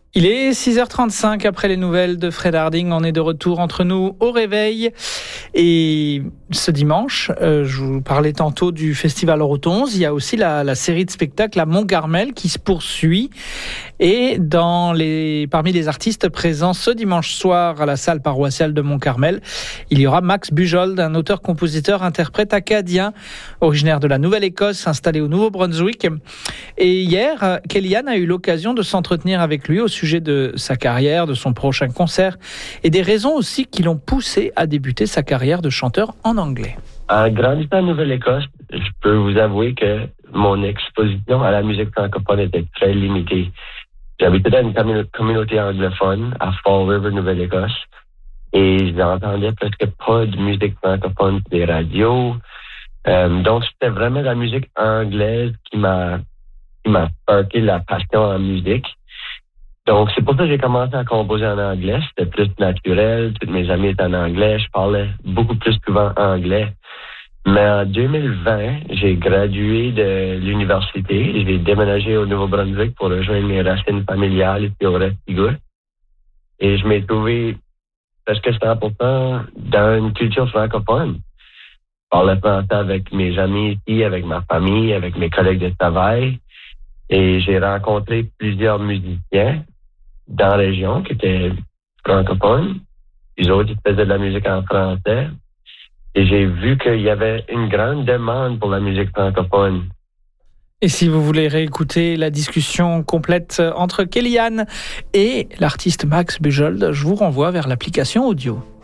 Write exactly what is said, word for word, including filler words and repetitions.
Il est six heures trente-cinq après les nouvelles de Fred Harding. On est de retour entre nous au réveil. Et ce dimanche, euh, je vous parlais tantôt du Festival Rotonze. Il y a aussi la, la série de spectacles à Mont-Carmel qui se poursuit. Et dans les, parmi les artistes présents ce dimanche soir à la salle paroissiale de Mont-Carmel, il y aura Max Bujold, un auteur-compositeur-interprète acadien, originaire de la Nouvelle-Écosse, installé au Nouveau-Brunswick. Et hier, Kellyanne a eu l'occasion de s'entretenir avec lui au sujet de sa carrière, de son prochain concert et des raisons aussi qui l'ont poussé à débuter sa carrière de chanteur en anglais. En grandissant en Nouvelle-Écosse, je peux vous avouer que mon exposition à la musique francophone était très limitée. J'habitais dans une communauté anglophone à Fall River, Nouvelle-Écosse, et j'entendais presque pas de musique francophone sur les radios. Euh, donc, c'était vraiment la musique anglaise qui m'a qui m'a sparké la passion en musique. Donc, c'est pour ça que j'ai commencé à composer en anglais. C'était plus naturel. Tous mes amis étaient en anglais. Je parlais beaucoup plus souvent anglais. Mais en deux mille vingt, j'ai gradué de l'université. J'ai déménagé au Nouveau-Brunswick pour rejoindre mes racines familiales ici au Restigouche. Et je m'ai trouvé presque cent pour cent dans une culture francophone. Je parlais français avec mes amis ici, avec ma famille, avec mes collègues de travail. Et j'ai rencontré plusieurs musiciens dans la région qui étaient francophones. Les autres, ils faisaient de la musique en français. Et j'ai vu qu'il y avait une grande demande pour la musique francophone. Et si vous voulez réécouter la discussion complète entre Kellyanne et l'artiste Max Bujold, je vous renvoie vers l'application audio.